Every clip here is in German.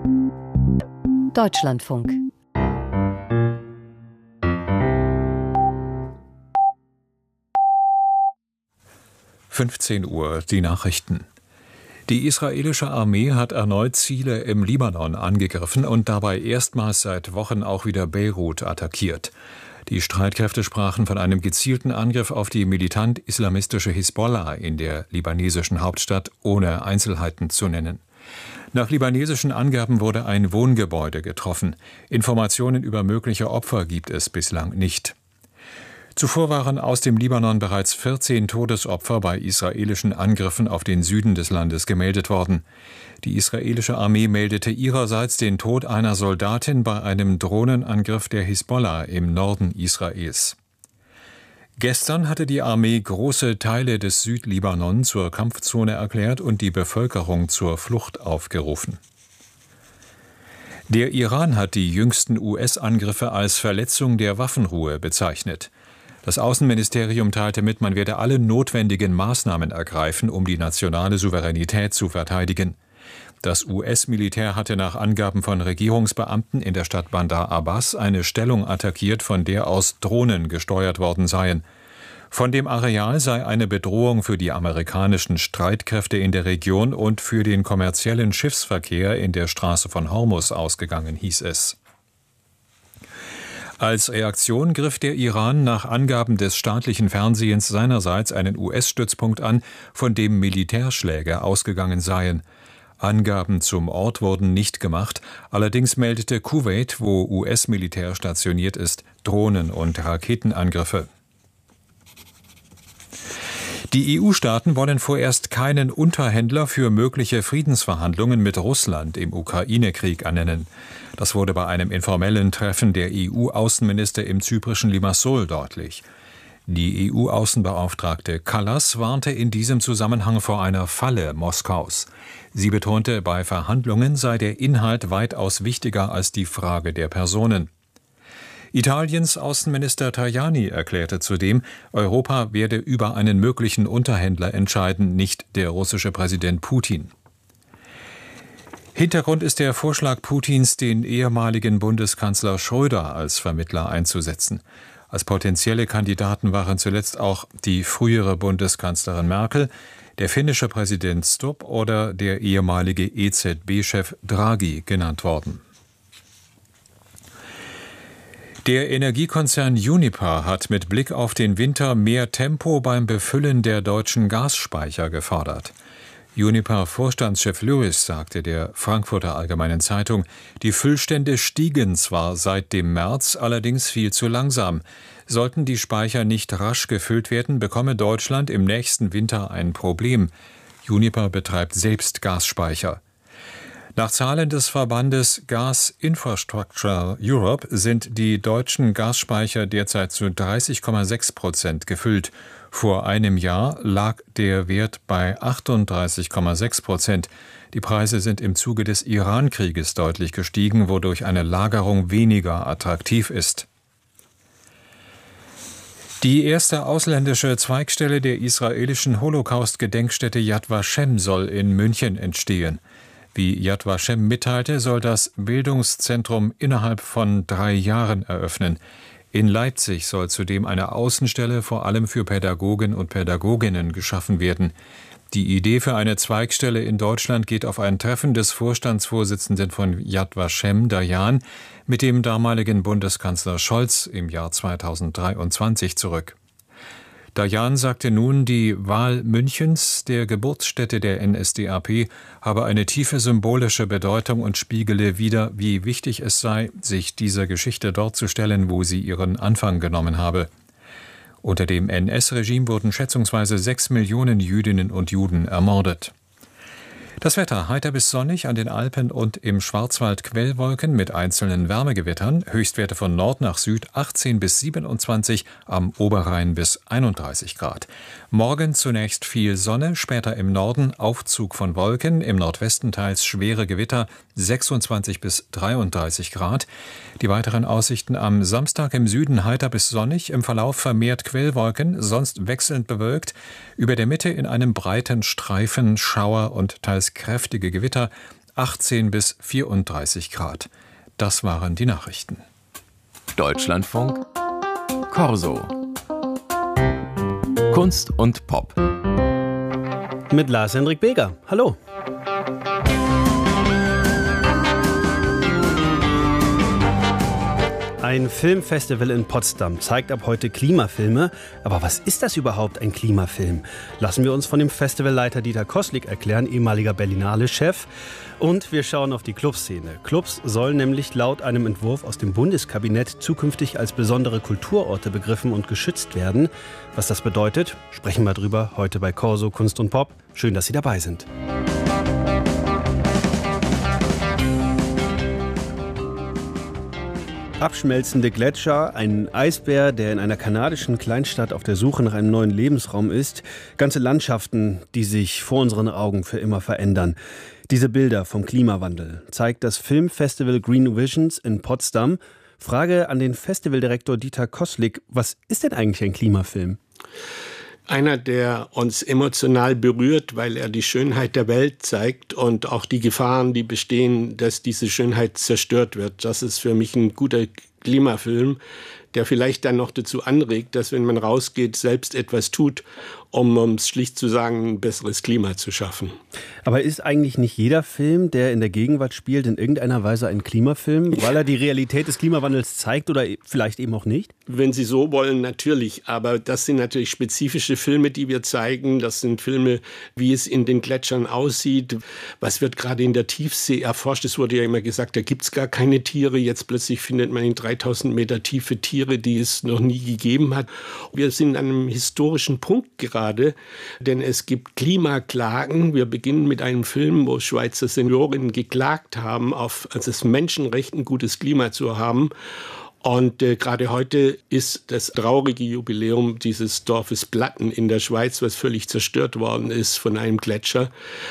Deutschlandfunk. Uhr, die Nachrichten. Die israelische Armee hat erneut Ziele im Libanon angegriffen und dabei erstmals seit Wochen auch wieder Beirut attackiert. Die Streitkräfte sprachen von einem gezielten Angriff auf die militant-islamistische Hisbollah in der libanesischen Hauptstadt, ohne Einzelheiten zu nennen. Nach libanesischen Angaben wurde ein Wohngebäude getroffen. Informationen über mögliche Opfer gibt es bislang nicht. Zuvor waren aus dem Libanon bereits 14 Todesopfer bei israelischen Angriffen auf den Süden des Landes gemeldet worden. Die israelische Armee meldete ihrerseits den Tod einer Soldatin bei einem Drohnenangriff der Hisbollah im Norden Israels. Gestern hatte die Armee große Teile des Südlibanon zur Kampfzone erklärt und die Bevölkerung zur Flucht aufgerufen. Der Iran hat die jüngsten US-Angriffe als Verletzung der Waffenruhe bezeichnet. Das Außenministerium teilte mit, man werde alle notwendigen Maßnahmen ergreifen, um die nationale Souveränität zu verteidigen. Das US-Militär hatte nach Angaben von Regierungsbeamten in der Stadt Bandar Abbas eine Stellung attackiert, von der aus Drohnen gesteuert worden seien. Von dem Areal sei eine Bedrohung für die amerikanischen Streitkräfte in der Region und für den kommerziellen Schiffsverkehr in der Straße von Hormuz ausgegangen, hieß es. Als Reaktion griff der Iran nach Angaben des staatlichen Fernsehens seinerseits einen US-Stützpunkt an, von dem Militärschläge ausgegangen seien. Angaben zum Ort wurden nicht gemacht, allerdings meldete Kuwait, wo US-Militär stationiert ist, Drohnen- und Raketenangriffe. Die EU-Staaten wollen vorerst keinen Unterhändler für mögliche Friedensverhandlungen mit Russland im Ukraine-Krieg ernennen. Das wurde bei einem informellen Treffen der EU-Außenminister im zyprischen Limassol deutlich. Die EU-Außenbeauftragte Kallas warnte in diesem Zusammenhang vor einer Falle Moskaus. Sie betonte, bei Verhandlungen sei der Inhalt weitaus wichtiger als die Frage der Personen. Italiens Außenminister Tajani erklärte zudem, Europa werde über einen möglichen Unterhändler entscheiden, nicht der russische Präsident Putin. Hintergrund ist der Vorschlag Putins, den ehemaligen Bundeskanzler Schröder als Vermittler einzusetzen. Als potenzielle Kandidaten waren zuletzt auch die frühere Bundeskanzlerin Merkel, der finnische Präsident Stubb oder der ehemalige EZB-Chef Draghi genannt worden. Der Energiekonzern Uniper hat mit Blick auf den Winter mehr Tempo beim Befüllen der deutschen Gasspeicher gefordert. Uniper-Vorstandschef Lewis sagte der Frankfurter Allgemeinen Zeitung, die Füllstände stiegen zwar seit dem März, allerdings viel zu langsam. Sollten die Speicher nicht rasch gefüllt werden, bekomme Deutschland im nächsten Winter ein Problem. Uniper betreibt selbst Gasspeicher. Nach Zahlen des Verbandes Gas Infrastructure Europe sind die deutschen Gasspeicher derzeit zu 30,6% gefüllt. Vor einem Jahr lag der Wert bei 38,6%. Die Preise sind im Zuge des Iran-Krieges deutlich gestiegen, wodurch eine Lagerung weniger attraktiv ist. Die erste ausländische Zweigstelle der israelischen Holocaust-Gedenkstätte Yad Vashem soll in München entstehen. Wie Yad Vashem mitteilte, soll das Bildungszentrum innerhalb von 3 Jahren eröffnen. In Leipzig soll zudem eine Außenstelle vor allem für Pädagogen und Pädagoginnen geschaffen werden. Die Idee für eine Zweigstelle in Deutschland geht auf ein Treffen des Vorstandsvorsitzenden von Yad Vashem, Dayan, mit dem damaligen Bundeskanzler Scholz im Jahr 2023 zurück. Dayan sagte nun, die Wahl Münchens, der Geburtsstätte der NSDAP, habe eine tiefe symbolische Bedeutung und spiegele wider, wie wichtig es sei, sich dieser Geschichte dort zu stellen, wo sie ihren Anfang genommen habe. Unter dem NS-Regime wurden schätzungsweise 6 Millionen Jüdinnen und Juden ermordet. Das Wetter heiter bis sonnig, an den Alpen und im Schwarzwald Quellwolken mit einzelnen Wärmegewittern, Höchstwerte von Nord nach Süd 18 bis 27, am Oberrhein bis 31 Grad. Morgen zunächst viel Sonne, später im Norden Aufzug von Wolken, im Nordwesten teils schwere Gewitter 26 bis 33 Grad. Die weiteren Aussichten am Samstag im Süden heiter bis sonnig, im Verlauf vermehrt Quellwolken, sonst wechselnd bewölkt, über der Mitte in einem breiten Streifen Schauer und teils kräftige Gewitter, 18 bis 34 Grad. Das waren die Nachrichten. Deutschlandfunk Corso. Kunst und Pop. Mit Lars-Hendrik Beger. Hallo. Ein Filmfestival in Potsdam zeigt ab heute Klimafilme. Aber was ist das überhaupt, ein Klimafilm? Lassen wir uns von dem Festivalleiter Dieter Koslik erklären, ehemaliger Berlinale-Chef. Und wir schauen auf die Clubszene. Clubs sollen nämlich laut einem Entwurf aus dem Bundeskabinett zukünftig als besondere Kulturorte begriffen und geschützt werden. Was das bedeutet, sprechen wir drüber heute bei Corso Kunst und Pop. Schön, dass Sie dabei sind. Abschmelzende Gletscher, ein Eisbär, der in einer kanadischen Kleinstadt auf der Suche nach einem neuen Lebensraum ist, ganze Landschaften, die sich vor unseren Augen für immer verändern. Diese Bilder vom Klimawandel zeigt das Filmfestival Green Visions in Potsdam. Frage an den Festivaldirektor Dieter Koslik: Was ist denn eigentlich ein Klimafilm? Einer, der uns emotional berührt, weil er die Schönheit der Welt zeigt und auch die Gefahren, die bestehen, dass diese Schönheit zerstört wird. Das ist für mich ein guter Klimafilm, der vielleicht dann noch dazu anregt, dass, wenn man rausgeht, selbst etwas tut, um es schlicht zu sagen, ein besseres Klima zu schaffen. Aber ist eigentlich nicht jeder Film, der in der Gegenwart spielt, in irgendeiner Weise ein Klimafilm, weil er die Realität des Klimawandels zeigt oder vielleicht eben auch nicht? Wenn Sie so wollen, natürlich. Aber das sind natürlich spezifische Filme, die wir zeigen. Das sind Filme, wie es in den Gletschern aussieht. Was wird gerade in der Tiefsee erforscht? Es wurde ja immer gesagt, da gibt es gar keine Tiere. Jetzt plötzlich findet man in 3000 Meter Tiefe Tiere, die es noch nie gegeben hat. Wir sind an einem historischen Punkt gerade, denn es gibt Klimaklagen. Wir beginnen mit einem Film, wo Schweizer Seniorinnen geklagt haben, auf das Menschenrecht, ein gutes Klima zu haben. Und gerade heute ist das traurige Jubiläum dieses Dorfes Platten in der Schweiz, was völlig zerstört worden ist von einem Gletscher.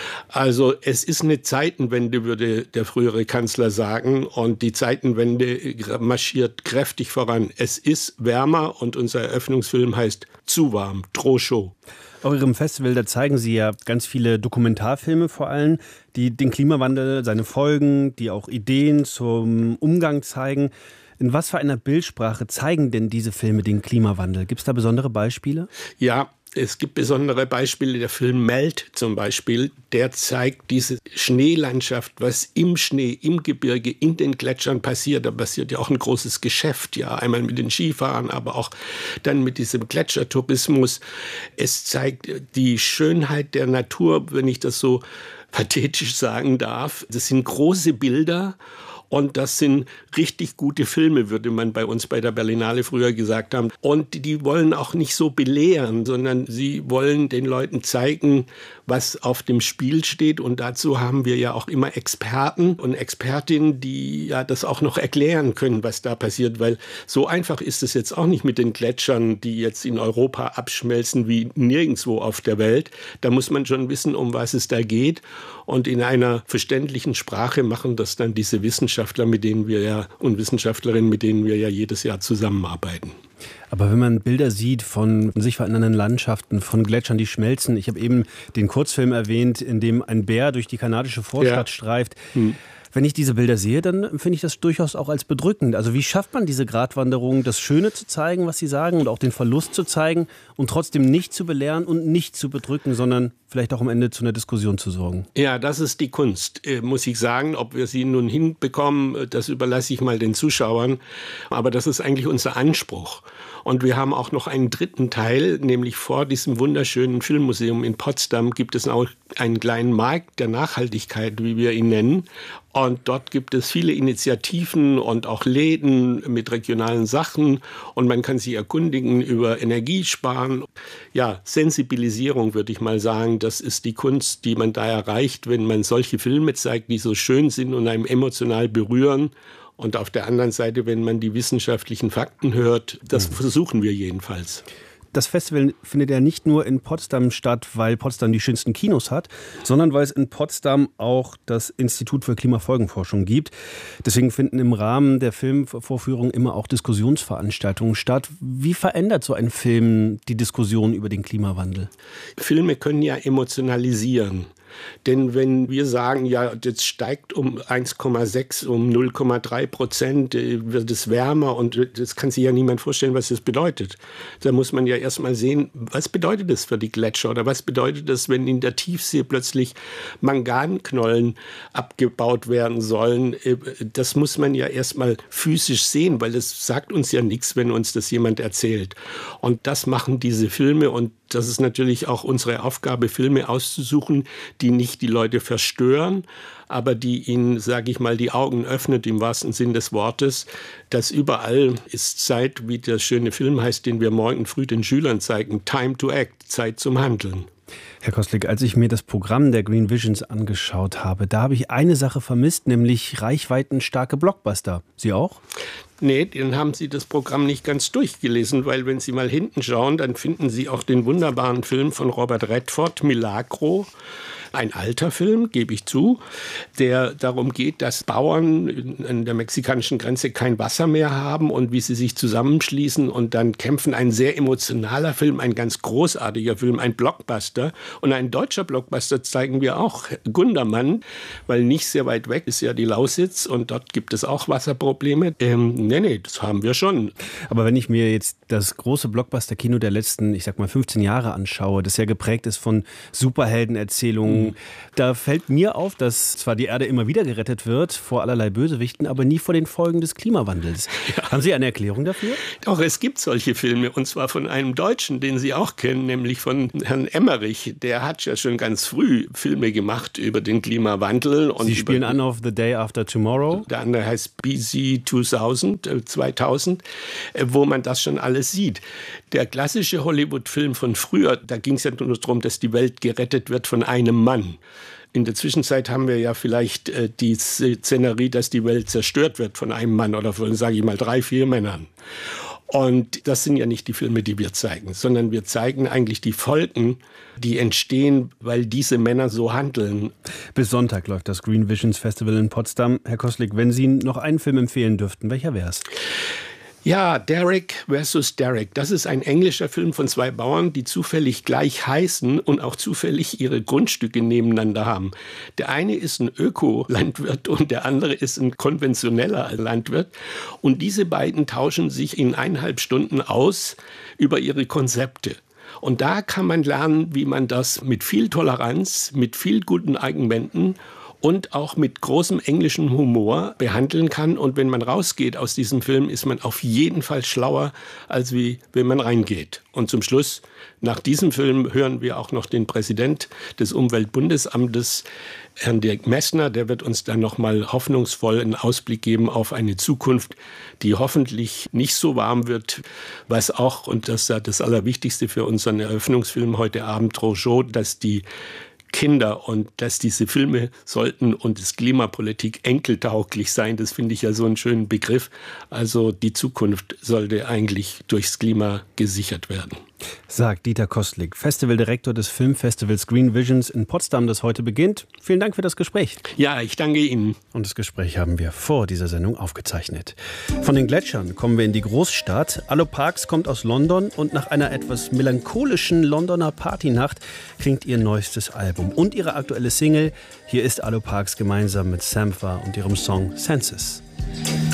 Also es ist eine Zeitenwende, würde der frühere Kanzler sagen. Und die Zeitenwende marschiert kräftig voran. Es ist wärmer und unser Eröffnungsfilm heißt Zu warm, trop chaud. Auf Ihrem Festival, da zeigen Sie ja ganz viele Dokumentarfilme vor allem, die den Klimawandel, seine Folgen, die auch Ideen zum Umgang zeigen. In was für einer Bildsprache zeigen denn diese Filme den Klimawandel? Gibt es da besondere Beispiele? Ja, es gibt besondere Beispiele. Der Film Melt zum Beispiel, der zeigt diese Schneelandschaft, was im Schnee, im Gebirge, in den Gletschern passiert. Da passiert ja auch ein großes Geschäft, ja, einmal mit den Skifahrern, aber auch dann mit diesem Gletschertourismus. Es zeigt die Schönheit der Natur, wenn ich das so pathetisch sagen darf. Das sind große Bilder. Und das sind richtig gute Filme, würde man bei uns bei der Berlinale früher gesagt haben. Und die wollen auch nicht so belehren, sondern sie wollen den Leuten zeigen, was auf dem Spiel steht. Und dazu haben wir ja auch immer Experten und Expertinnen, die ja das auch noch erklären können, was da passiert. Weil so einfach ist es jetzt auch nicht mit den Gletschern, die jetzt in Europa abschmelzen wie nirgendwo auf der Welt. Da muss man schon wissen, um was es da geht. Und in einer verständlichen Sprache machen das dann diese Wissenschaftler, mit denen wir ja und Wissenschaftlerinnen, mit denen wir ja jedes Jahr zusammenarbeiten. Aber wenn man Bilder sieht von sich verändernden Landschaften, von Gletschern, die schmelzen. Ich habe eben den Kurzfilm erwähnt, in dem ein Bär durch die kanadische Vorstadt streift. Wenn ich diese Bilder sehe, dann empfinde ich das durchaus auch als bedrückend. Also wie schafft man diese Gratwanderung, das Schöne zu zeigen, was Sie sagen, und auch den Verlust zu zeigen und trotzdem nicht zu belehren und nicht zu bedrücken, sondern vielleicht auch am Ende zu einer Diskussion zu sorgen? Ja, das ist die Kunst, muss ich sagen. Ob wir sie nun hinbekommen, das überlasse ich mal den Zuschauern. Aber das ist eigentlich unser Anspruch. Und wir haben auch noch einen dritten Teil, nämlich vor diesem wunderschönen Filmmuseum in Potsdam gibt es auch einen kleinen Markt der Nachhaltigkeit, wie wir ihn nennen. Und dort gibt es viele Initiativen und auch Läden mit regionalen Sachen. Und man kann sich erkundigen über Energiesparen. Ja, Sensibilisierung würde ich mal sagen, das ist die Kunst, die man da erreicht, wenn man solche Filme zeigt, die so schön sind und einem emotional berühren. Und auf der anderen Seite, wenn man die wissenschaftlichen Fakten hört, das versuchen wir jedenfalls. Das Festival findet ja nicht nur in Potsdam statt, weil Potsdam die schönsten Kinos hat, sondern weil es in Potsdam auch das Institut für Klimafolgenforschung gibt. Deswegen finden im Rahmen der Filmvorführung immer auch Diskussionsveranstaltungen statt. Wie verändert so ein Film die Diskussion über den Klimawandel? Filme können ja emotionalisieren. Denn wenn wir sagen, ja, das steigt um 1,6, um 0,3%, wird es wärmer und das kann sich ja niemand vorstellen, was das bedeutet. Da muss man ja erstmal sehen, was bedeutet das für die Gletscher oder was bedeutet das, wenn in der Tiefsee plötzlich Manganknollen abgebaut werden sollen. Das muss man ja erstmal physisch sehen, weil das sagt uns ja nichts, wenn uns das jemand erzählt. Und das machen diese Filme und das ist natürlich auch unsere Aufgabe, Filme auszusuchen, die nicht die Leute verstören, aber die ihnen, sage ich mal, die Augen öffnet im wahrsten Sinn des Wortes. Das überall ist Zeit, wie der schöne Film heißt, den wir morgen früh den Schülern zeigen, Time to Act, Zeit zum Handeln. Herr Koslik, als ich mir das Programm der Green Visions angeschaut habe, da habe ich eine Sache vermisst, nämlich reichweitenstarke Blockbuster. Sie auch? Nee, dann haben Sie das Programm nicht ganz durchgelesen, weil wenn Sie mal hinten schauen, dann finden Sie auch den wunderbaren Film von Robert Redford, Milagro. Ein alter Film, gebe ich zu, der darum geht, dass Bauern an der mexikanischen Grenze kein Wasser mehr haben und wie sie sich zusammenschließen und dann kämpfen. Ein sehr emotionaler Film, ein ganz großartiger Film, ein Blockbuster. Und ein deutscher Blockbuster zeigen wir auch, Gundermann, weil nicht sehr weit weg ist ja die Lausitz und dort gibt es auch Wasserprobleme. Nee, das haben wir schon. Aber wenn ich mir jetzt das große Blockbuster-Kino der letzten, 15 Jahre anschaue, das ja geprägt ist von Superheldenerzählungen, da fällt mir auf, dass zwar die Erde immer wieder gerettet wird vor allerlei Bösewichten, aber nie vor den Folgen des Klimawandels. Ja. Haben Sie eine Erklärung dafür? Doch, es gibt solche Filme und zwar von einem Deutschen, den Sie auch kennen, nämlich von Herrn Emmerich. Der hat ja schon ganz früh Filme gemacht über den Klimawandel. Und Sie spielen an auf The Day After Tomorrow? Der andere heißt BC 2000, wo man das schon alles sieht. Der klassische Hollywood-Film von früher, da ging es ja nur darum, dass die Welt gerettet wird von einem Mann. In der Zwischenzeit haben wir ja vielleicht die Szenerie, dass die Welt zerstört wird von einem Mann oder von, sage ich mal, 3, 4 Männern. Und das sind ja nicht die Filme, die wir zeigen, sondern wir zeigen eigentlich die Folgen, die entstehen, weil diese Männer so handeln. Bis Sonntag läuft das Green Visions Festival in Potsdam. Herr Koslik, wenn Sie noch einen Film empfehlen dürften, welcher wäre es? Ja, Derek versus Derek. Das ist ein englischer Film von 2 Bauern, die zufällig gleich heißen und auch zufällig ihre Grundstücke nebeneinander haben. Der eine ist ein Ökolandwirt und der andere ist ein konventioneller Landwirt. Und diese beiden tauschen sich in 1,5 Stunden aus über ihre Konzepte. Und da kann man lernen, wie man das mit viel Toleranz, mit viel guten Argumenten und auch mit großem englischem Humor behandeln kann. Und wenn man rausgeht aus diesem Film, ist man auf jeden Fall schlauer, als wie wenn man reingeht. Und zum Schluss, nach diesem Film, hören wir auch noch den Präsident des Umweltbundesamtes, Herrn Dirk Messner. Der wird uns dann noch mal hoffnungsvoll einen Ausblick geben auf eine Zukunft, die hoffentlich nicht so warm wird, was auch, und das ist das Allerwichtigste für unseren Eröffnungsfilm heute Abend, Rochot, dass die Kinder und dass diese Filme sollten und das Klimapolitik enkeltauglich sein. Das finde ich ja so einen schönen Begriff. Also die Zukunft sollte eigentlich durchs Klima gesichert werden. Sagt Dieter Koslik, Festivaldirektor des Filmfestivals Green Visions in Potsdam, das heute beginnt. Vielen Dank für das Gespräch. Ja, ich danke Ihnen. Und das Gespräch haben wir vor dieser Sendung aufgezeichnet. Von den Gletschern kommen wir in die Großstadt. Allo Parks kommt aus London und nach einer etwas melancholischen Londoner Partynacht klingt ihr neuestes Album und ihre aktuelle Single. Hier ist Allo Parks gemeinsam mit Sampha und ihrem Song Senses.